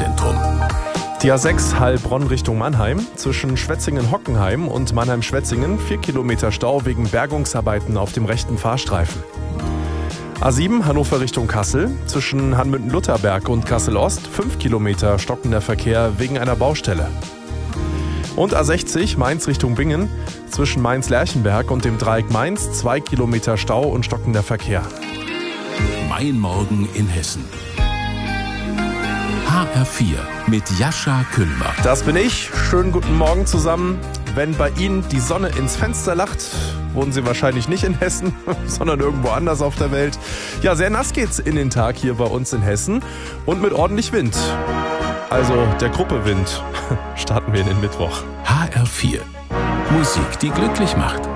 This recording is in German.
Verkehrszentrum. Die A6 Heilbronn Richtung Mannheim. Zwischen Schwetzingen-Hockenheim und Mannheim-Schwetzingen 4 Kilometer Stau wegen Bergungsarbeiten auf dem rechten Fahrstreifen. A7 Hannover Richtung Kassel. Zwischen Hanmünden-Lutherberg und Kassel-Ost 5 Kilometer stockender Verkehr wegen einer Baustelle. Und A60 Mainz Richtung Bingen. Zwischen Mainz-Lerchenberg und dem Dreieck Mainz 2 Kilometer Stau und stockender Verkehr. Mein Morgen in Hessen. HR4 mit Jascha Kühlmer. Das bin ich. Schönen guten Morgen zusammen. Wenn bei Ihnen die Sonne ins Fenster lacht, wohnen Sie wahrscheinlich nicht in Hessen, sondern irgendwo anders auf der Welt. Ja, sehr nass geht's in den Tag hier bei uns in Hessen und mit ordentlich Wind. Also der Gruppe Wind. Starten wir in den Mittwoch. HR4. Musik, die glücklich macht.